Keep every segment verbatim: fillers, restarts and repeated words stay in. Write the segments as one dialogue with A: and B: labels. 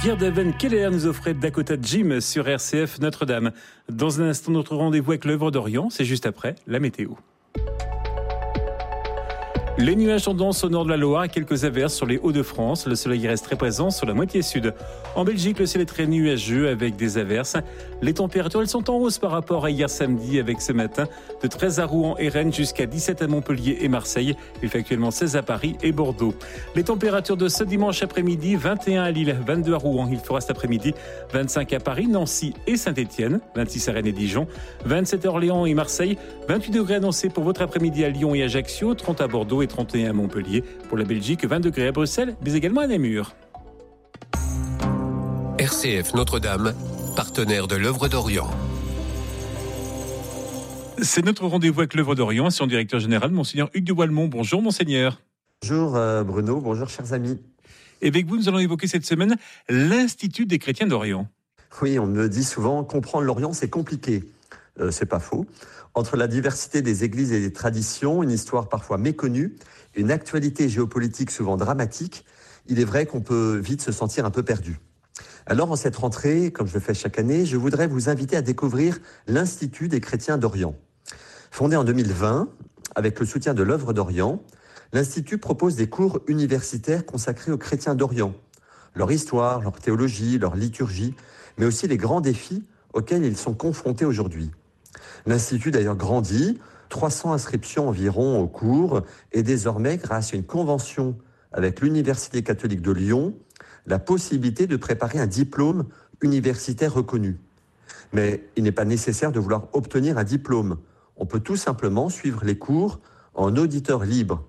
A: Virdaven Keller nous offrait Dakota Jim sur R C F Notre-Dame. Dans un instant, notre rendez-vous avec l'œuvre d'Orient, c'est juste après la météo. Les nuages tendance au nord de la Loire et quelques averses sur les Hauts-de-France. Le soleil reste très présent sur la moitié sud. En Belgique, le ciel est très nuageux avec des averses. Les températures, elles sont en hausse par rapport à hier samedi avec ce matin de treize à Rouen et Rennes jusqu'à dix-sept à Montpellier et Marseille. Il fait actuellement seize à Paris et Bordeaux. Les températures de ce dimanche après-midi, vingt et un à Lille, vingt-deux à Rouen. Il fera cet après-midi vingt-cinq à Paris, Nancy et Saint-Étienne, vingt-six à Rennes et Dijon, vingt-sept à Orléans et Marseille, vingt-huit degrés annoncés pour votre après-midi à Lyon et Ajaccio, trente à Bordeaux et trente et un à Montpellier. Pour la Belgique, vingt degrés à Bruxelles, mais également à Namur.
B: R C F Notre-Dame, partenaire de l'œuvre d'Orient.
A: C'est notre rendez-vous avec l'œuvre d'Orient, c'est son directeur général, Monseigneur Hugues de Walmont. Bonjour Monseigneur.
C: Bonjour euh, Bruno, bonjour chers amis.
A: Et avec vous, nous allons évoquer cette semaine l'Institut des chrétiens d'Orient.
C: Oui, on me dit souvent, comprendre l'Orient c'est compliqué. Euh, c'est pas faux. Entre la diversité des églises et des traditions, une histoire parfois méconnue, une actualité géopolitique souvent dramatique, il est vrai qu'on peut vite se sentir un peu perdu. Alors en cette rentrée, comme je le fais chaque année, je voudrais vous inviter à découvrir l'Institut des chrétiens d'Orient. Fondé en deux mille vingt, avec le soutien de l'œuvre d'Orient, l'Institut propose des cours universitaires consacrés aux chrétiens d'Orient, leur histoire, leur théologie, leur liturgie, mais aussi les grands défis auxquels ils sont confrontés aujourd'hui. L'Institut d'ailleurs grandit, trois cents inscriptions environ au cours, et désormais, grâce à une convention avec l'Université catholique de Lyon, la possibilité de préparer un diplôme universitaire reconnu. Mais il n'est pas nécessaire de vouloir obtenir un diplôme. On peut tout simplement suivre les cours en auditeur libre.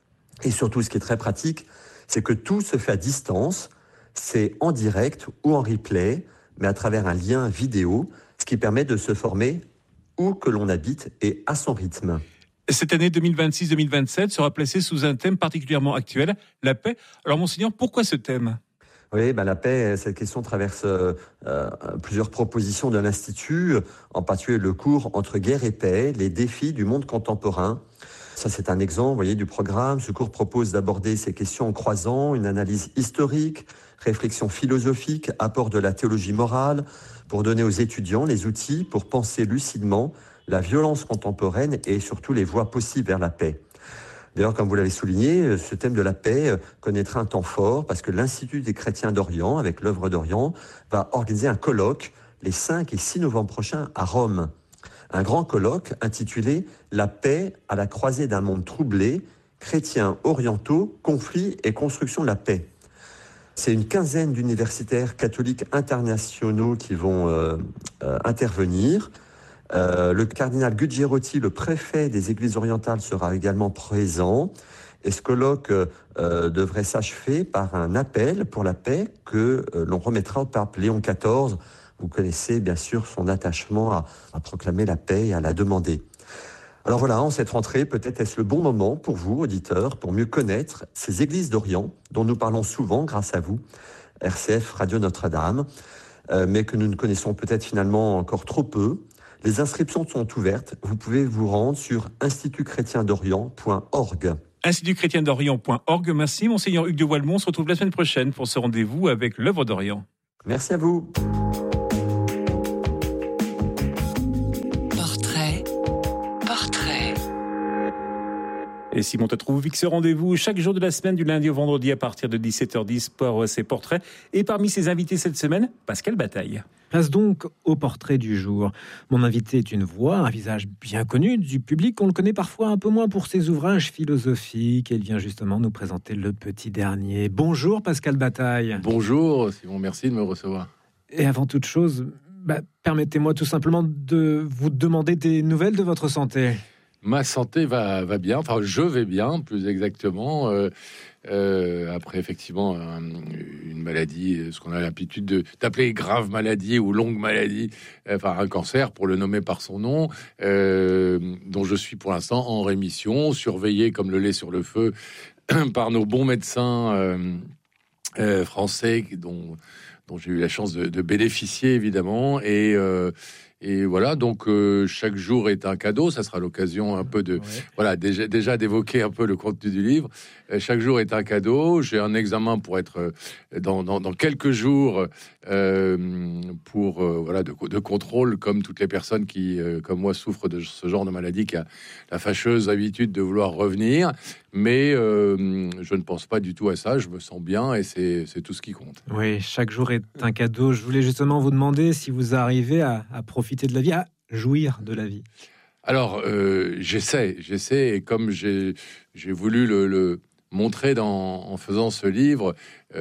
C: Et surtout, ce qui est très pratique, c'est que tout se fait à distance, c'est en direct ou en replay, mais à travers un lien vidéo, ce qui permet de se former où que l'on habite et à son rythme.
A: Cette année deux mille vingt-six deux mille vingt-sept sera placée sous un thème particulièrement actuel, la paix. Alors Monseigneur, pourquoi ce thème ?
C: Oui, ben la paix, cette question traverse euh, plusieurs propositions de l'Institut, en particulier le cours Entre guerre et paix, les défis du monde contemporain. Ça, c'est un exemple, vous voyez, du programme. Ce cours propose d'aborder ces questions en croisant une analyse historique, réflexion philosophique, apport de la théologie morale, pour donner aux étudiants les outils pour penser lucidement la violence contemporaine et surtout les voies possibles vers la paix. D'ailleurs, comme vous l'avez souligné, ce thème de la paix connaîtra un temps fort parce que l'Institut des chrétiens d'Orient, avec l'œuvre d'Orient, va organiser un colloque les cinq et six novembre prochains à Rome. Un grand colloque intitulé « La paix à la croisée d'un monde troublé, chrétiens orientaux, conflits et construction de la paix ». C'est une quinzaine d'universitaires catholiques internationaux qui vont euh, euh, intervenir. Euh, le cardinal Gugerotti, le préfet des églises orientales, sera également présent. Et ce colloque euh, devrait s'achever par un appel pour la paix que euh, l'on remettra au pape Léon quatorze. Vous connaissez bien sûr son attachement à, à proclamer la paix et à la demander. Alors voilà, en cette rentrée, peut-être est-ce le bon moment pour vous, auditeurs, pour mieux connaître ces églises d'Orient, dont nous parlons souvent grâce à vous, R C F Radio Notre-Dame, euh, mais que nous ne connaissons peut-être finalement encore trop peu. Les inscriptions sont ouvertes. Vous pouvez vous rendre sur institut chrétien d'orient point org.
A: institut chrétien d'orient point org. Merci, Monseigneur Hugues de Walmont. On se retrouve la semaine prochaine pour ce rendez-vous avec l'œuvre d'Orient.
C: Merci à vous.
B: Portrait, portrait.
A: Et Simon te trouve fixe rendez-vous chaque jour de la semaine, du lundi au vendredi à partir de dix-sept heures dix pour ses portraits. Et parmi ses invités cette semaine, Pascal Bataille.
D: Place donc au portrait du jour. Mon invité est une voix, un visage bien connu du public. On le connaît parfois un peu moins pour ses ouvrages philosophiques. Elle vient justement nous présenter le petit dernier. Bonjour Pascal Bataille.
E: Bonjour Simon, merci de me recevoir.
D: Et avant toute chose, bah, permettez-moi tout simplement de vous demander des nouvelles de votre santé.
E: Ma santé va, va bien, enfin je vais bien plus exactement, euh, euh, après effectivement un, une maladie, ce qu'on a l'habitude de, d'appeler grave maladie ou longue maladie, enfin un cancer pour le nommer par son nom, euh, dont je suis pour l'instant en rémission, surveillé comme le lait sur le feu par nos bons médecins euh, euh, français dont... dont j'ai eu la chance de, de bénéficier évidemment. Et, euh, et voilà, donc euh, chaque jour est un cadeau. Ça sera l'occasion un peu de, ouais. voilà, déjà, déjà d'évoquer un peu le contenu du livre. Euh, chaque jour est un cadeau. J'ai un examen pour être euh, dans, dans, dans quelques jours euh, pour euh, voilà de, de contrôle, comme toutes les personnes qui, euh, comme moi, souffrent de ce genre de maladie, qui a la fâcheuse habitude de vouloir revenir. Mais euh, je ne pense pas du tout à ça. Je me sens bien et c'est, c'est tout ce qui compte.
D: Oui, chaque jour est un cadeau. Je voulais justement vous demander si vous arrivez à, à profiter de la vie, à jouir de la vie.
E: Alors, euh, j'essaie, j'essaie. Et comme j'ai, j'ai voulu le, le montrer dans, en faisant ce livre,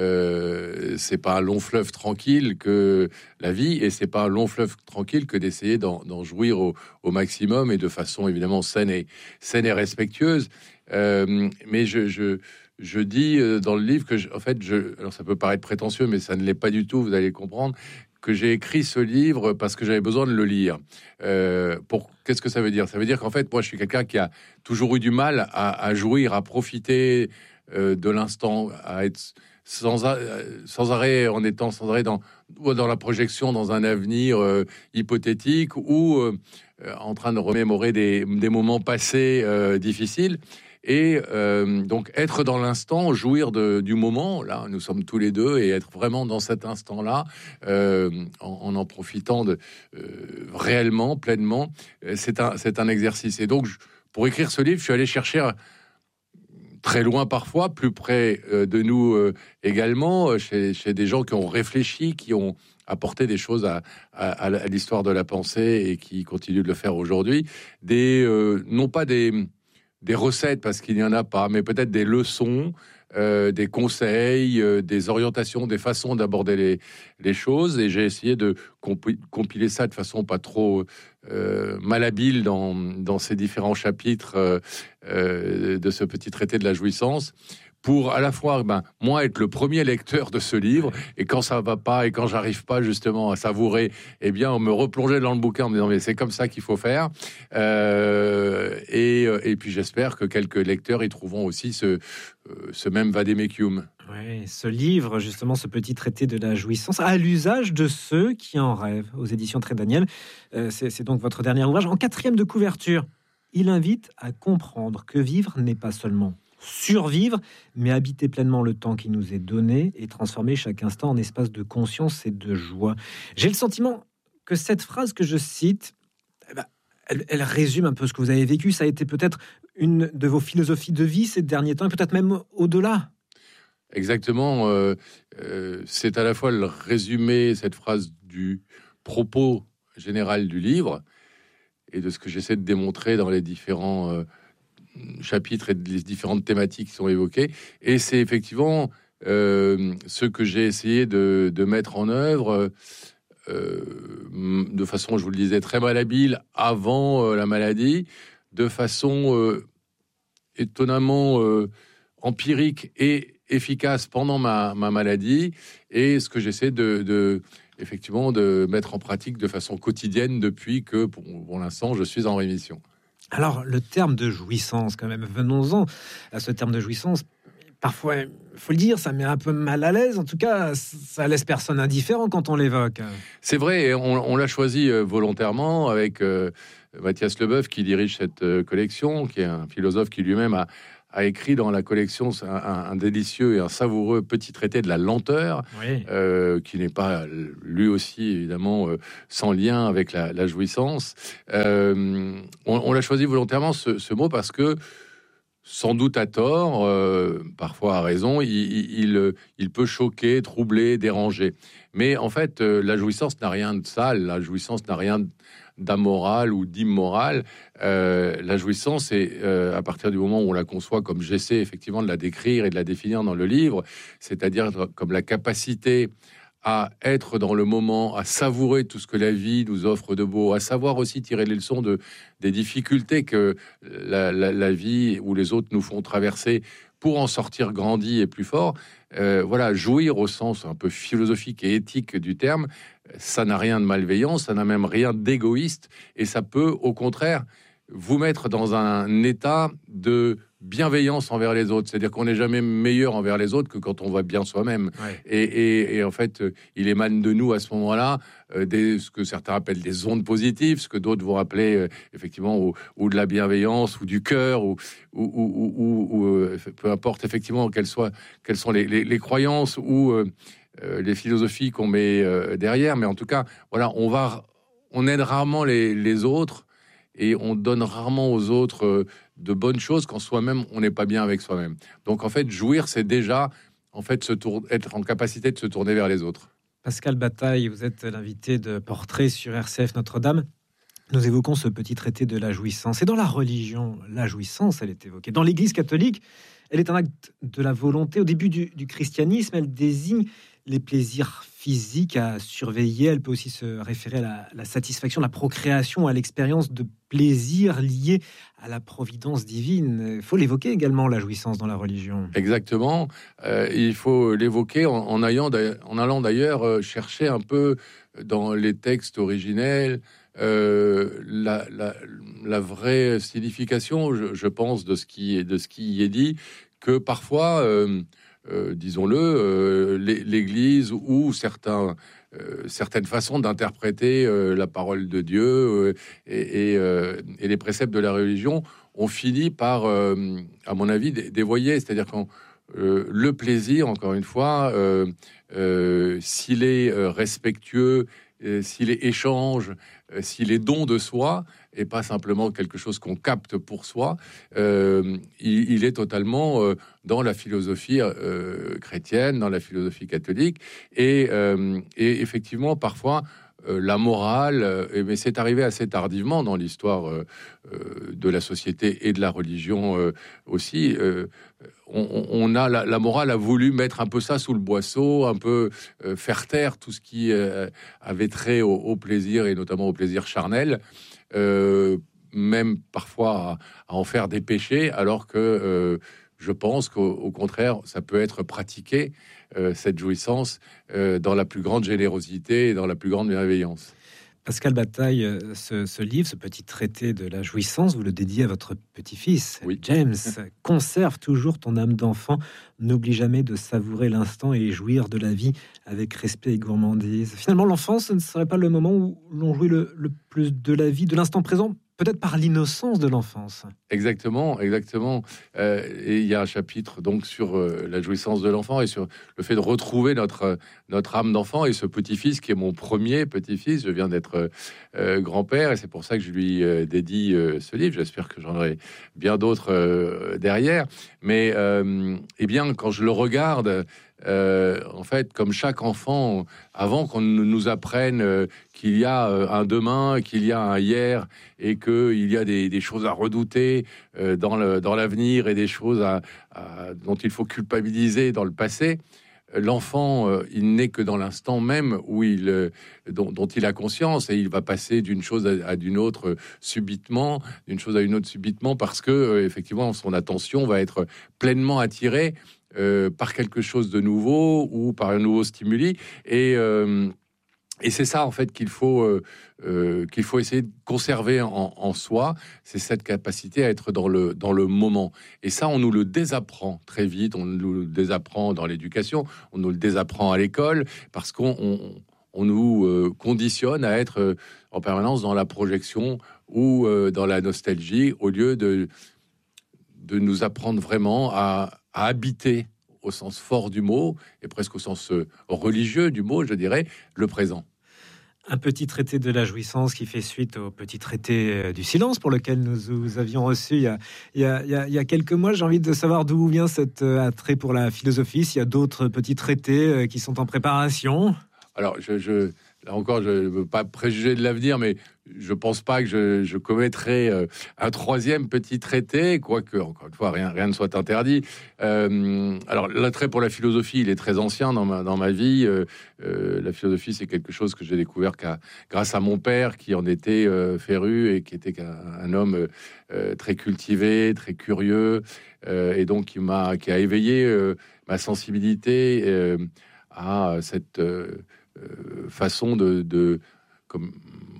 E: euh, c'est pas un long fleuve tranquille que la vie, et c'est pas un long fleuve tranquille que d'essayer d'en, d'en jouir au, au maximum et de façon évidemment saine et, saine et respectueuse. Euh, mais je, je, je dis dans le livre que, je, en fait, je, alors ça peut paraître prétentieux, mais ça ne l'est pas du tout, vous allez comprendre, que j'ai écrit ce livre parce que j'avais besoin de le lire. Euh, pour, qu'est-ce que ça veut dire ? Ça veut dire qu'en fait, moi, je suis quelqu'un qui a toujours eu du mal à, à jouir, à profiter euh, de l'instant, à être sans, sans arrêt, en étant sans arrêt dans, dans la projection, dans un avenir euh, hypothétique, ou euh, en train de remémorer des, des moments passés euh, difficiles. Et euh, donc être dans l'instant, jouir de, du moment, là nous sommes tous les deux, et être vraiment dans cet instant-là, euh, en, en en profitant de, euh, réellement, pleinement, c'est un, c'est un exercice. Et donc je, pour écrire ce livre, je suis allé chercher très loin parfois, plus près euh, de nous euh, également, chez, chez des gens qui ont réfléchi, qui ont apporté des choses à, à, à l'histoire de la pensée et qui continuent de le faire aujourd'hui. Des, euh, non pas des... des recettes, parce qu'il n'y en a pas, mais peut-être des leçons, euh, des conseils, euh, des orientations, des façons d'aborder les, les choses. Et j'ai essayé de compi- compiler ça de façon pas trop euh, malhabile dans, dans ces différents chapitres euh, euh, de ce petit traité de la jouissance, pour à la fois, ben, moi, être le premier lecteur de ce livre, et quand ça va pas, et quand j'arrive pas justement à savourer, eh bien, on me replongeait dans le bouquin en me disant, mais c'est comme ça qu'il faut faire. Euh, et, et puis, j'espère que quelques lecteurs y trouveront aussi ce, ce même vademecum.
D: Oui, ce livre, justement, ce petit traité de la jouissance, à l'usage de ceux qui en rêvent, aux éditions Trait Daniel. Euh, c'est, c'est donc votre dernier ouvrage. En quatrième de couverture, il invite à comprendre que vivre n'est pas seulement survivre, mais habiter pleinement le temps qui nous est donné et transformer chaque instant en espace de conscience et de joie. J'ai le sentiment que cette phrase que je cite, eh ben, elle, elle résume un peu ce que vous avez vécu. Ça a été peut-être une de vos philosophies de vie ces derniers temps, et peut-être même au-delà.
E: Exactement. Euh, euh, c'est à la fois le résumé, cette phrase, du propos général du livre et de ce que j'essaie de démontrer dans les différents euh, chapitres et les différentes thématiques qui sont évoquées. Et c'est effectivement euh, ce que j'ai essayé de, de mettre en œuvre euh, de façon, je vous le disais, très malhabile avant euh, la maladie, de façon euh, étonnamment euh, empirique et efficace pendant ma, ma maladie, et ce que j'essaie de, de effectivement de mettre en pratique de façon quotidienne depuis que pour, pour l'instant je suis en rémission.
D: Alors, le terme de jouissance, quand même, venons-en à ce terme de jouissance. Parfois, il faut le dire, ça met un peu mal à l'aise. En tout cas, ça laisse personne indifférent quand on l'évoque.
E: C'est vrai, et on, on l'a choisi volontairement avec euh, Mathias Leboeuf, qui dirige cette euh, collection, qui est un philosophe qui lui-même a, a écrit dans la collection un, un, un délicieux et un savoureux petit traité de la lenteur, oui. euh, qui n'est pas, lui aussi, évidemment, euh, sans lien avec la, la jouissance. Euh, on, on l'a choisi volontairement, ce, ce mot, parce que, sans doute à tort, euh, parfois à raison, il, il, il peut choquer, troubler, déranger. Mais en fait, euh, la jouissance n'a rien de sale, la jouissance n'a rien d'amoral ou d'immoral. Euh, la jouissance, c'est euh, à partir du moment où on la conçoit comme j'essaie effectivement de la décrire et de la définir dans le livre, c'est-à-dire comme la capacité à être dans le moment, à savourer tout ce que la vie nous offre de beau, à savoir aussi tirer les leçons de, des difficultés que la, la, la vie ou les autres nous font traverser pour en sortir grandi et plus fort. Euh, voilà, jouir au sens un peu philosophique et éthique du terme, ça n'a rien de malveillant, ça n'a même rien d'égoïste, et ça peut au contraire vous mettre dans un état de bienveillance envers les autres. C'est-à-dire qu'on n'est jamais meilleur envers les autres que quand on va bien soi-même.
D: Ouais.
E: Et, et, et en fait, il émane de nous à ce moment-là euh, des, ce que certains appellent des ondes positives, ce que d'autres vont appeler euh, effectivement ou, ou de la bienveillance ou du cœur ou, ou, ou, ou, ou euh, peu importe effectivement quelles soient quelles sont les, les, les croyances ou euh, euh, les philosophies qu'on met euh, derrière. Mais en tout cas, voilà, on va, on aide rarement les, les autres et on donne rarement aux autres euh, de bonnes choses quand soi-même on n'est pas bien avec soi-même. Donc en fait, jouir, c'est déjà en fait se tour- être en capacité de se tourner vers les autres.
D: Pascal Bataille, vous êtes l'invité de Portrait sur R C F Notre-Dame. Nous évoquons ce petit traité de la jouissance. Et dans la religion, la jouissance, elle est évoquée. Dans l'Église catholique, elle est un acte de la volonté. Au début du, du christianisme, elle désigne les plaisirs physiques à surveiller. Elle peut aussi se référer à la, la satisfaction, la procréation, à l'expérience de plaisir lié à la providence divine. Il faut l'évoquer également, la jouissance dans la religion.
E: Exactement. Euh, il faut l'évoquer en, en, allant, en allant d'ailleurs euh, chercher un peu dans les textes originels euh, la, la, la vraie signification, je, je pense, de ce qui, de ce qui y est dit, que parfois... Euh, Euh, disons-le, euh, l'Église ou certains, euh, certaines façons d'interpréter euh, la parole de Dieu euh, et, et, euh, et les préceptes de la religion ont fini par, euh, à mon avis, dévoyer. C'est-à-dire que euh, le plaisir, encore une fois, euh, euh, s'il est euh, respectueux, euh, s'il est échange, euh, s'il est don de soi, et pas simplement quelque chose qu'on capte pour soi, euh, il, il est totalement euh, dans la philosophie euh, chrétienne, dans la philosophie catholique, et, euh, et effectivement, parfois, euh, la morale, euh, mais c'est arrivé assez tardivement dans l'histoire euh, euh, de la société et de la religion euh, aussi. Euh, on, on a la, la morale a voulu mettre un peu ça sous le boisseau, un peu euh, faire taire tout ce qui euh, avait trait au, au plaisir et notamment au plaisir charnel. Euh, même parfois à, à en faire des péchés, alors que euh, je pense qu'au au contraire, ça peut être pratiqué, euh, cette jouissance, euh, dans la plus grande générosité et dans la plus grande bienveillance.
D: Pascal Bataille, ce, ce livre, ce petit traité de la jouissance, vous le dédiez à votre petit-fils,
E: oui.
D: James. Conserve toujours ton âme d'enfant. N'oublie jamais de savourer l'instant et jouir de la vie avec respect et gourmandise. Finalement, l'enfance, ce ne serait pas le moment où l'on jouit le, le plus de la vie, de l'instant présent, peut-être par l'innocence de l'enfance.
E: Exactement, exactement. Euh, et il y a un chapitre donc sur euh, la jouissance de l'enfant et sur le fait de retrouver notre notre âme d'enfant. Et ce petit-fils qui est mon premier petit-fils, je viens d'être euh, grand-père et c'est pour ça que je lui euh, dédie euh, ce livre. J'espère que j'en aurai bien d'autres euh, derrière. Mais euh, eh bien, quand je le regarde. Euh, en fait, comme chaque enfant, avant qu'on nous apprenne euh, qu'il y a euh, un demain, qu'il y a un hier, et qu'il y a des, des choses à redouter euh, dans, le, dans l'avenir et des choses à, à, dont il faut culpabiliser dans le passé, l'enfant, euh, il n'est que dans l'instant même où il, euh, dont, dont il a conscience et il va passer d'une chose à, à d'une autre euh, subitement, d'une chose à une autre subitement, parce que euh, effectivement, son attention va être pleinement attirée Euh, par quelque chose de nouveau ou par un nouveau stimuli et, euh, et c'est ça en fait qu'il faut euh, euh, qu'il faut essayer de conserver en, en soi, c'est cette capacité à être dans le, dans le moment et ça on nous le désapprend très vite, on nous le désapprend dans l'éducation, on nous le désapprend à l'école parce qu'on on, on nous euh, conditionne à être euh, en permanence dans la projection ou euh, dans la nostalgie au lieu de, de nous apprendre vraiment à à habiter au sens fort du mot et presque au sens religieux du mot, je dirais, le présent.
D: Un petit traité de la jouissance qui fait suite au petit traité du silence pour lequel nous vous avions reçu il y a, il y a, il y a, il y a quelques mois. J'ai envie de savoir d'où vient cet attrait pour la philosophie, s'il y a d'autres petits traités qui sont en préparation.
E: Alors, je... je... Là encore, je ne veux pas préjuger de l'avenir, mais je ne pense pas que je, je commettrai euh, un troisième petit traité, quoique, encore une fois, rien, rien ne soit interdit. Euh, alors, l'attrait pour la philosophie, il est très ancien dans ma, dans ma vie. Euh, euh, la philosophie, c'est quelque chose que j'ai découvert qu'à, grâce à mon père, qui en était euh, féru et qui était un, un homme euh, très cultivé, très curieux, euh, et donc qui, m'a, qui a éveillé euh, ma sensibilité euh, à cette... Euh, Euh, façon de, de comme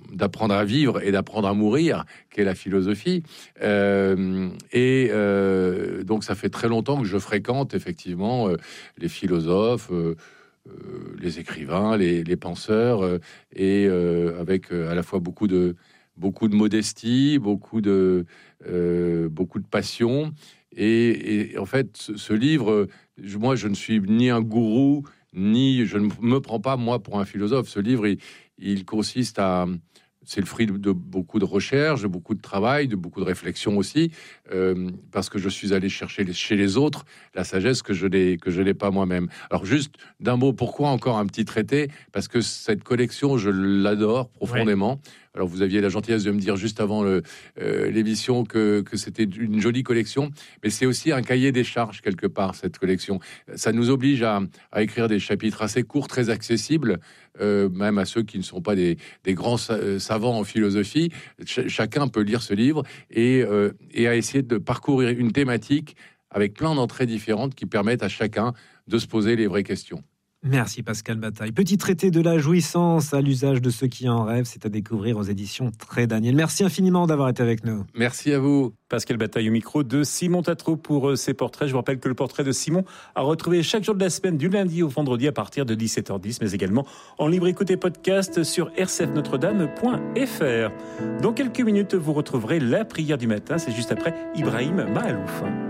E: d'apprendre à vivre et d'apprendre à mourir, qu'est la philosophie. Euh, et euh, donc, ça fait très longtemps que je fréquente effectivement euh, les philosophes, euh, euh, les écrivains, les, les penseurs, euh, et euh, avec euh, à la fois beaucoup de beaucoup de modestie, beaucoup de euh, beaucoup de passion. Et, et en fait, ce, ce livre, je, moi, je ne suis ni un gourou, ni je ne me prends pas moi pour un philosophe. Ce livre, il, il consiste à, c'est le fruit de, de beaucoup de recherches, de beaucoup de travail, de beaucoup de réflexion aussi, euh, parce que je suis allé chercher les, chez les autres la sagesse que je n'ai que je n'ai pas moi-même. Alors juste d'un mot, pourquoi encore un petit traité ? Parce que cette collection, je l'adore profondément. Ouais. Alors vous aviez la gentillesse de me dire juste avant le, euh, l'émission que, que c'était une jolie collection, mais c'est aussi un cahier des charges quelque part, cette collection. Ça nous oblige à, à écrire des chapitres assez courts, très accessibles, euh, même à ceux qui ne sont pas des, des grands sa- savants en philosophie. Ch- chacun peut lire ce livre et, euh, et à essayer de parcourir une thématique avec plein d'entrées différentes qui permettent à chacun de se poser les vraies questions.
D: Merci Pascal Bataille. Petit traité de la jouissance à l'usage de ceux qui en rêvent, c'est à découvrir aux éditions Très Daniel. Merci infiniment d'avoir été avec nous.
E: Merci à vous.
A: Pascal Bataille au micro de Simon Tatro pour ses portraits. Je vous rappelle que le portrait de Simon a retrouvé chaque jour de la semaine, du lundi au vendredi à partir de dix-sept heures dix, mais également en libre écoute et podcast sur r c f notre dame point f r. Dans quelques minutes, vous retrouverez la prière du matin. C'est juste après Ibrahim Mahalouf.